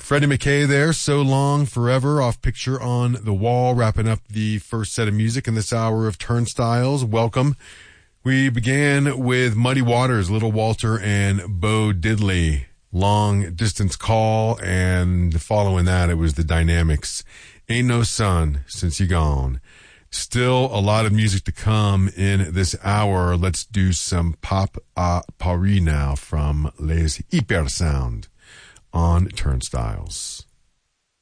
Freddie McKay there, So Long Forever, off Picture on the Wall, wrapping up the first set of music in this hour of Turnstiles. Welcome. We began with Muddy Waters, Little Walter, and Bo Diddley, Long Distance Call, and following that, it was the Dynamics, Ain't No Sun Since You Gone. Still a lot of music to come in this hour. Let's do some Pop à Paris now from Les Hyper Sound on Turnstiles.